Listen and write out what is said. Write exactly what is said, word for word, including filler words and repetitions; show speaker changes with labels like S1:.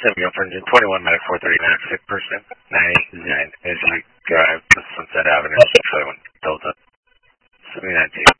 S1: Samuel for engine twenty-one, Medic four thirty-nine, sick person, ninety-nine, Edgeley Drive, Sunset Avenue, six five one, Delta, seventy-nine T.